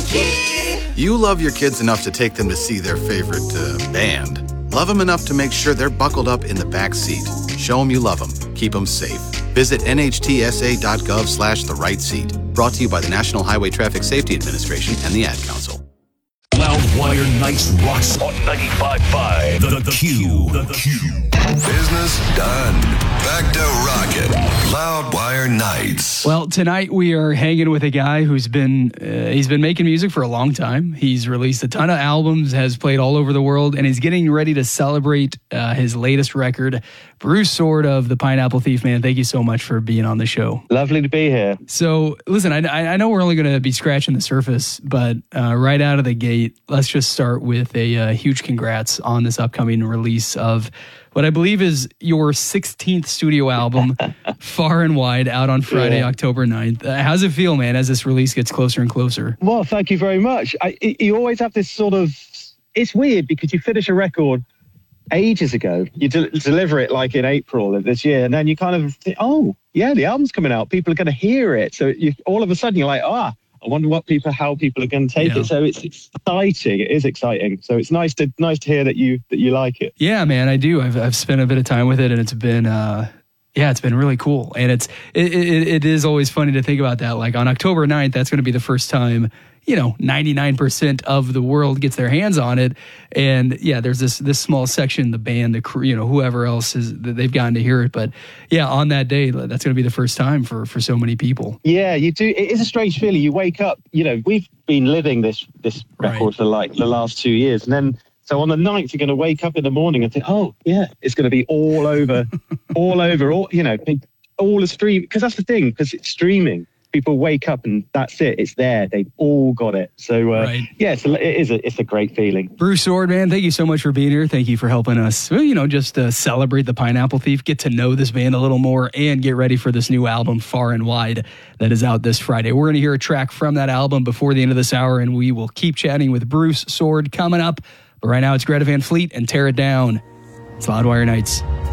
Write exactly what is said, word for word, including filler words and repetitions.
You love your kids enough to take them to see their favorite uh, band. Love them enough to make sure they're buckled up in the back seat. Show them you love them. Keep them safe. Visit N H T S A dot gov slash the right seat. Brought to you by the National Highway Traffic Safety Administration and the Ad Council. Loudwire Nights rocks on ninety-five point five. The, the Q. The Q. Business done. Back to rockin'. Loudwire Nights. Well, tonight we are hanging with a guy who's been uh, he's been making music for a long time. He's released a ton of albums, has played all over the world, and he's getting ready to celebrate uh, his latest record. Bruce Soord of the Pineapple Thief, man, thank you so much for being on the show. Lovely to be here. So, listen, I, I know we're only going to be scratching the surface, but uh, right out of the gate, let's just start with a uh, huge congrats on this upcoming release of what I believe is your sixteenth studio album, Far and Wide, out on Friday, yeah. October ninth. Uh, how's it feel, man, as this release gets closer and closer? Well, thank you very much. I, you always have this sort of, it's weird because you finish a record ages ago, you de- deliver it like in April of this year, and then you kind of think, oh, yeah, the album's coming out. People are going to hear it. So you, all of a sudden you're like, ah, I wonder what people, how people are going to take yeah. it. So it's exciting. It is exciting. So it's nice to nice to hear that you that you like it. Yeah, man, I do. I've I've spent a bit of time with it, and it's been uh, yeah, it's been really cool. And it's it, it it is always funny to think about that. Like on October ninth, that's going to be the first time, you know, ninety-nine percent of the world gets their hands on it. And yeah, there's this this small section, the band, the crew, you know, whoever else is, they've gotten to hear it. But yeah, on that day, that's going to be the first time for, for so many people. Yeah, you do. It is a strange feeling. You wake up, you know, we've been living this, this record right. for like the last two years. And then, so on the ninth, you're going to wake up in the morning and think, oh yeah, it's going to be all over, all over, all, you know, all the stream. Because that's the thing, because it's streaming. People wake up and that's it. It's there. They've all got it. So, uh, right. yeah, so it is a, it's a great feeling. Bruce Soord, man, thank you so much for being here. Thank you for helping us, well, you know, just uh, celebrate the Pineapple Thief, get to know this band a little more, and get ready for this new album, Far and Wide, that is out this Friday. We're going to hear a track from that album before the end of this hour, and we will keep chatting with Bruce Soord coming up. But right now, it's Greta Van Fleet and Tear It Down. It's Loudwire Nights.